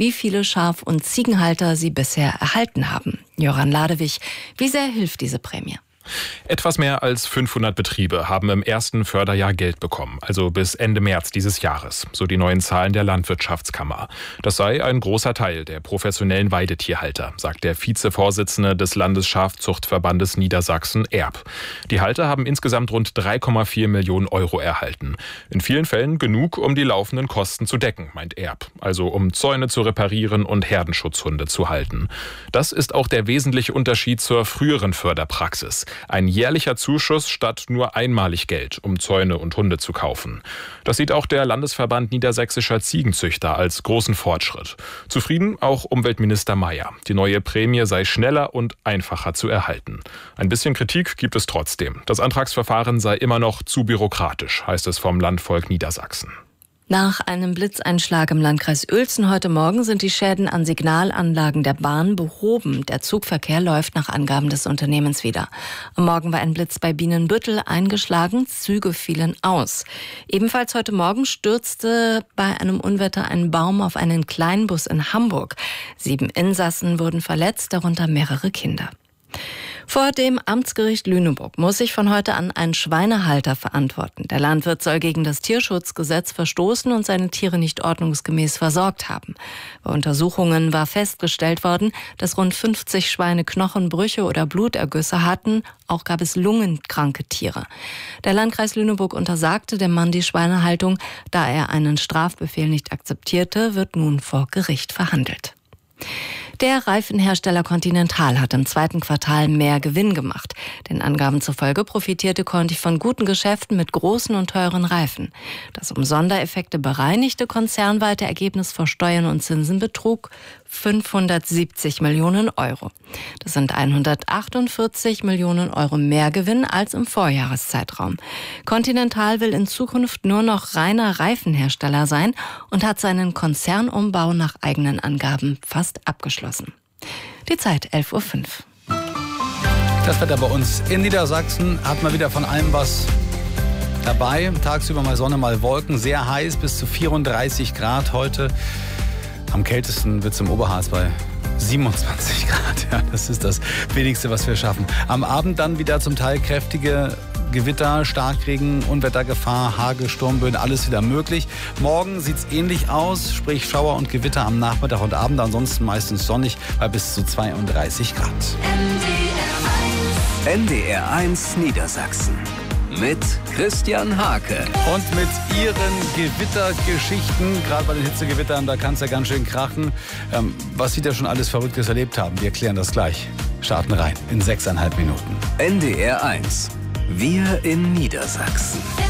wie viele Schaf- und Ziegenhalter sie bisher erhalten haben. Joran Ladewig, wie sehr hilft diese Prämie? Etwas mehr als 500 Betriebe haben im ersten Förderjahr Geld bekommen, also bis Ende März dieses Jahres, so die neuen Zahlen der Landwirtschaftskammer. Das sei ein großer Teil der professionellen Weidetierhalter, sagt der Vizevorsitzende des Landesschafzuchtverbandes Niedersachsen, Erb. Die Halter haben insgesamt rund 3,4 Millionen Euro erhalten. In vielen Fällen genug, um die laufenden Kosten zu decken, meint Erb, also um Zäune zu reparieren und Herdenschutzhunde zu halten. Das ist auch der wesentliche Unterschied zur früheren Förderpraxis. Ein jährlicher Zuschuss statt nur einmalig Geld, um Zäune und Hunde zu kaufen. Das sieht auch der Landesverband niedersächsischer Ziegenzüchter als großen Fortschritt. Zufrieden auch Umweltminister Mayer. Die neue Prämie sei schneller und einfacher zu erhalten. Ein bisschen Kritik gibt es trotzdem. Das Antragsverfahren sei immer noch zu bürokratisch, heißt es vom Landvolk Niedersachsen. Nach einem Blitzeinschlag im Landkreis Uelzen heute Morgen sind die Schäden an Signalanlagen der Bahn behoben. Der Zugverkehr läuft nach Angaben des Unternehmens wieder. Am Morgen war ein Blitz bei Bienenbüttel eingeschlagen, Züge fielen aus. Ebenfalls heute Morgen stürzte bei einem Unwetter ein Baum auf einen Kleinbus in Hamburg. 7 Insassen wurden verletzt, darunter mehrere Kinder. Vor dem Amtsgericht Lüneburg muss sich von heute an ein Schweinehalter verantworten. Der Landwirt soll gegen das Tierschutzgesetz verstoßen und seine Tiere nicht ordnungsgemäß versorgt haben. Bei Untersuchungen war festgestellt worden, dass rund 50 Schweine Knochenbrüche oder Blutergüsse hatten. Auch gab es lungenkranke Tiere. Der Landkreis Lüneburg untersagte dem Mann die Schweinehaltung. Da er einen Strafbefehl nicht akzeptierte, wird nun vor Gericht verhandelt. Der Reifenhersteller Continental hat im zweiten Quartal mehr Gewinn gemacht. Den Angaben zufolge profitierte Conti von guten Geschäften mit großen und teuren Reifen. Das um Sondereffekte bereinigte konzernweite Ergebnis vor Steuern und Zinsen betrug 570 Millionen Euro. Das sind 148 Millionen Euro mehr Gewinn als im Vorjahreszeitraum. Continental will in Zukunft nur noch reiner Reifenhersteller sein und hat seinen Konzernumbau nach eigenen Angaben fast abgeschlossen. Die Zeit 11.05 Uhr. Das Wetter bei uns in Niedersachsen hat mal wieder von allem was dabei. Tagsüber mal Sonne, mal Wolken. Sehr heiß, bis zu 34 Grad heute. Am kältesten wird es im Oberharz bei 27 Grad. Ja, das ist das Wenigste, was wir schaffen. Am Abend dann wieder zum Teil kräftige Gewitter, Starkregen, Unwettergefahr, Hagel, Sturmböen, alles wieder möglich. Morgen sieht es ähnlich aus, sprich Schauer und Gewitter am Nachmittag und Abend. Ansonsten meistens sonnig bei bis zu 32 Grad. NDR1 Niedersachsen mit Christian Hake. Und mit ihren Gewittergeschichten, gerade bei den Hitzegewittern, da kann es ja ganz schön krachen. Was Sie da schon alles Verrücktes erlebt haben, wir klären das gleich. Starten rein in 6,5 Minuten. NDR1. Wir in Niedersachsen.